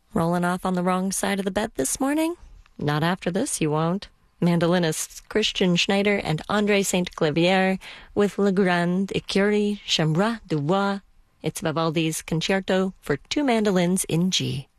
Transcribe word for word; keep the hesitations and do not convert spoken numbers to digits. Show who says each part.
Speaker 1: Rolling off on the wrong side of the bed this morning? Not after this, you won't. Mandolinists Christian Schneider and André Saint-Clavier with Le Grand Écurie Chambra du Bois. It's Vivaldi's Concerto for Two Mandolins in G.